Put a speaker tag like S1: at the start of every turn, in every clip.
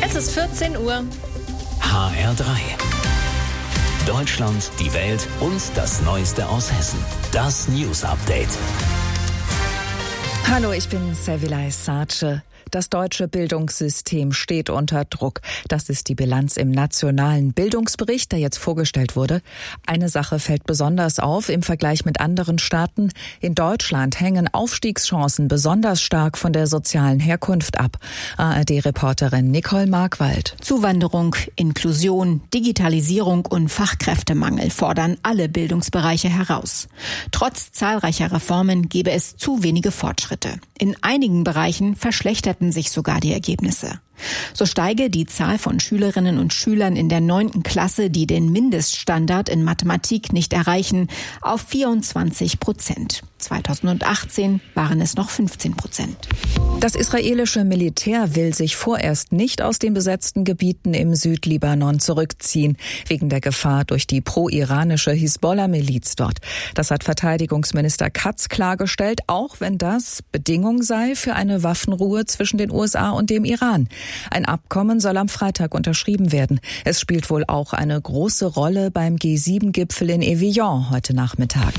S1: Es ist 14 Uhr.
S2: HR3. Deutschland, die Welt und das Neueste aus Hessen. Das News Update.
S3: Hallo, ich bin Sevilay Sace. Das deutsche Bildungssystem steht unter Druck. Das ist die Bilanz im nationalen Bildungsbericht, der jetzt vorgestellt wurde. Eine Sache fällt besonders auf im Vergleich mit anderen Staaten. In Deutschland hängen Aufstiegschancen besonders stark von der sozialen Herkunft ab. ARD-Reporterin Nicole Markwald.
S4: Zuwanderung, Inklusion, Digitalisierung und Fachkräftemangel fordern alle Bildungsbereiche heraus. Trotz zahlreicher Reformen gebe es zu wenige Fortschritte. In einigen Bereichen verschlechterten sich sogar die Ergebnisse. So steige die Zahl von Schülerinnen und Schülern in der 9. Klasse, die den Mindeststandard in Mathematik nicht erreichen, auf 24%. 2018 waren es noch 15%.
S3: Das israelische Militär will sich vorerst nicht aus den besetzten Gebieten im Südlibanon zurückziehen, wegen der Gefahr durch die pro-iranische Hisbollah-Miliz dort. Das hat Verteidigungsminister Katz klargestellt, auch wenn das Bedingung sei für eine Waffenruhe zwischen den USA und dem Iran. Ein Abkommen soll am Freitag unterschrieben werden. Es spielt wohl auch eine große Rolle beim G7-Gipfel in Evian heute Nachmittag.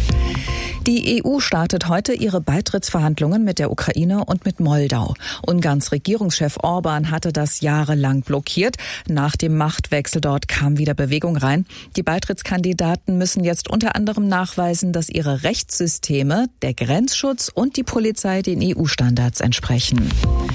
S3: Die EU startet heute ihre Beitrittsverhandlungen mit der Ukraine und mit Moldau. Ungarns Regierungschef Orban hatte das jahrelang blockiert. Nach dem Machtwechsel dort kam wieder Bewegung rein. Die Beitrittskandidaten müssen jetzt unter anderem nachweisen, dass ihre Rechtssysteme, der Grenzschutz und die Polizei den EU-Standards entsprechen.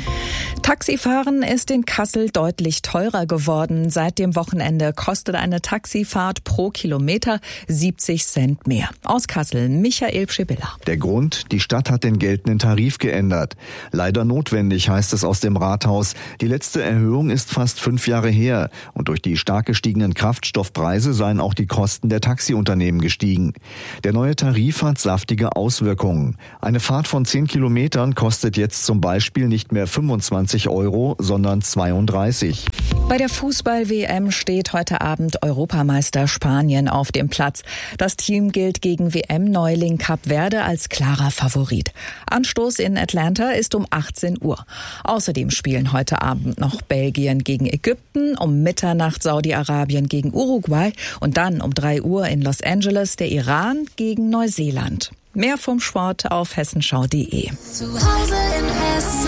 S3: Taxifahren ist in Kassel deutlich teurer geworden. Seit dem Wochenende kostet eine Taxifahrt pro Kilometer 70 Cent mehr. Aus Kassel, Michael Pschibilla.
S5: Der Grund, die Stadt hat den geltenden Tarif geändert. Leider notwendig, heißt es aus dem Rathaus. Die letzte Erhöhung ist fast 5 Jahre her. Und durch die stark gestiegenen Kraftstoffpreise seien auch die Kosten der Taxiunternehmen gestiegen. Der neue Tarif hat saftige Auswirkungen. Eine Fahrt von 10 Kilometern kostet jetzt zum Beispiel nicht mehr 25 €, sondern 32.
S3: Bei der Fußball-WM steht heute Abend Europameister Spanien auf dem Platz. Das Team gilt gegen WM-Neuling Kap Verde als klarer Favorit. Anstoß in Atlanta ist um 18 Uhr. Außerdem spielen heute Abend noch Belgien gegen Ägypten, um Mitternacht Saudi-Arabien gegen Uruguay und dann um 3 Uhr in Los Angeles der Iran gegen Neuseeland. Mehr vom Sport auf hessenschau.de.
S6: Zu Hause in Hessen.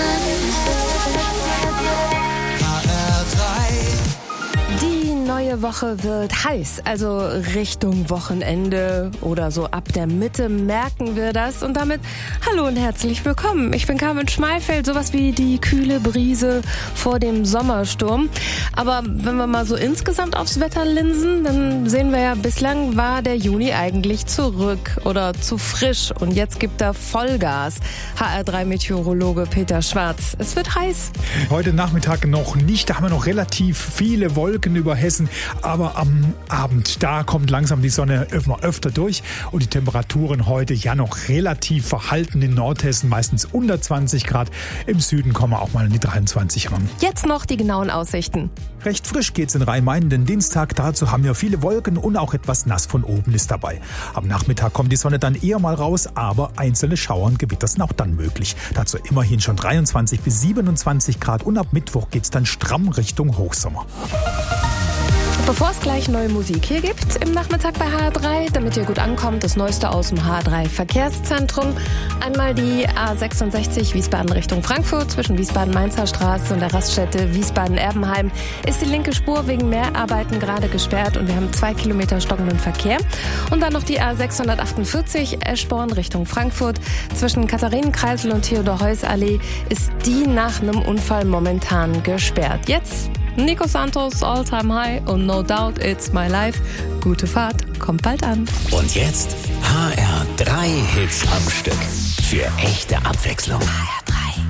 S1: Neue Woche wird heiß, also Richtung Wochenende oder so ab der Mitte merken wir das. Und damit hallo und herzlich willkommen. Ich bin Carmen Schmeifeld, sowas wie die kühle Brise vor dem Sommersturm. Aber wenn wir mal so insgesamt aufs Wetter linsen, dann sehen wir ja, bislang war der Juni eigentlich zurück oder zu frisch. Und jetzt gibt er Vollgas. HR3-Meteorologe Peter Schwarz. Es wird heiß.
S7: Heute Nachmittag noch nicht, da haben wir noch relativ viele Wolken über Hessen. Aber am Abend, da kommt langsam die Sonne öfter durch und die Temperaturen heute ja noch relativ verhalten in Nordhessen, meistens unter 20 Grad. Im Süden kommen wir auch mal in die 23 ran.
S1: Jetzt noch die genauen Aussichten.
S7: Recht frisch geht's in Rhein-Main, den Dienstag. Dazu haben wir viele Wolken und auch etwas nass von oben ist dabei. Am Nachmittag kommt die Sonne dann eher mal raus, aber einzelne Schauer und Gewitter sind auch dann möglich. Dazu immerhin schon 23 bis 27 Grad und ab Mittwoch geht's dann stramm Richtung Hochsommer.
S1: Bevor es gleich neue Musik hier gibt im Nachmittag bei HR3, damit ihr gut ankommt, das Neueste aus dem HR3 Verkehrszentrum. Einmal die A66 Wiesbaden Richtung Frankfurt zwischen Wiesbaden-Mainzer Straße und der Raststätte Wiesbaden-Erbenheim ist die linke Spur wegen Mehrarbeiten gerade gesperrt und wir haben 2 Kilometer stockenden Verkehr. Und dann noch die A648 Eschborn Richtung Frankfurt zwischen Katharinenkreisel und Theodor-Heuss-Allee ist die nach einem Unfall momentan gesperrt. Jetzt Nico Santos, All Time High und No Doubt It's My Life. Gute Fahrt, kommt bald an.
S2: Und jetzt HR3 Hits am Stück. Für echte Abwechslung.